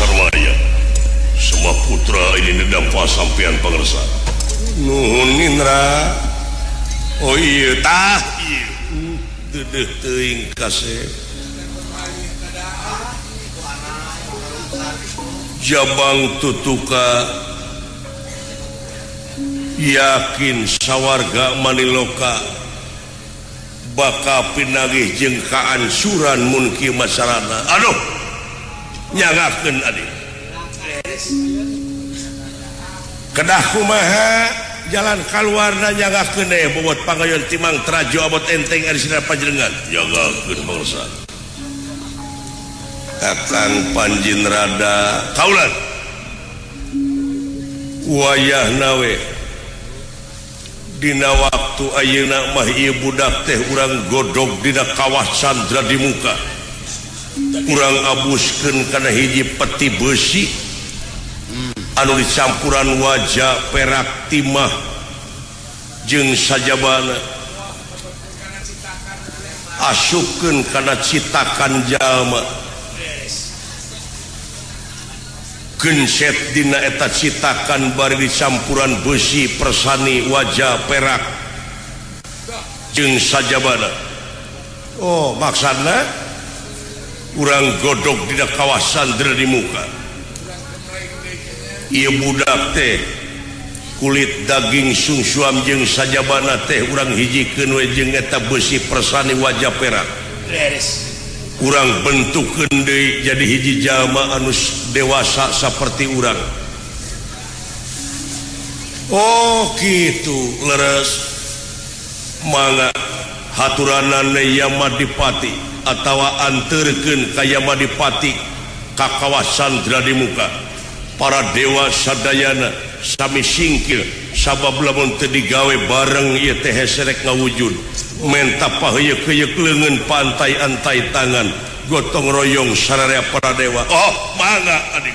sarwaya semua putra ini nedampa sampean pangersa nuhun Indra. oh iya tah iya dedeh teuing kasih Jabang tutuka yakin sawarga Maniloka bakal pinagih jeung kaansuran mun kieu masarana. Aduh nyagakeun adik kedah kumaha jalan kaluarna nyagakeun deui bobot pangayon timang trajo abot enteng ari sina panjenengan nyagakeun bangsa Kakang Panjin Rada kaulan wayahna we dina waktu ayeuna mah ieu budak teh urang godog dina kawah Chandra di muka urang abuskeun kana hiji peti besi anu dicampuran wajah perak timah jeung sajabana asupkeun kana citakan jalma genset dina eta citakan bari dicampuran besi persani wajah perak jeung sajabana. Oh maksudna urang godog dina kawasan di muka ieu budak teh kulit daging sungsuam jeung sajabana teh urang hijikeun we jeung eta besi persani wajah perak urang bentukeun deui jadi hiji jalma anu dewasa saperti urang. Oh kitu leres mangga haturanana Yamadipati atawa anterkeun ka Yamadipati ka kawasan Dradi Muka para dewa sadayana sami singkil sabab lamun teu digawe bareng ieu teh serek ngawujud menta paheuyeuh-heuyeuh leungeun pantai antai tangan gotong royong sararea para dewa. Oh mangga adik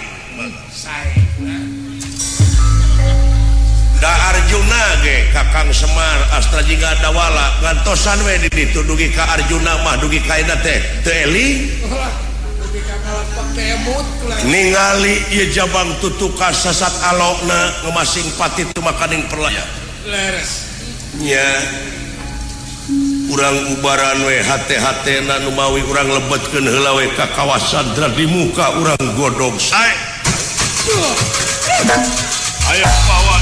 da Arjuna ge Kakang Semar Astra Jingga Dawala ngantosan we ditudugi ka Arjuna mah dugi ka eta teh teu eling ningali ieu Jabang tutuka sasat alokna ngemasing pati teu makaning perlaya leres nya urang ubaran we hate-hatena nu mawi urang lebetkeun heula we ka kawasan Dradi Muka urang godog sae aya bawa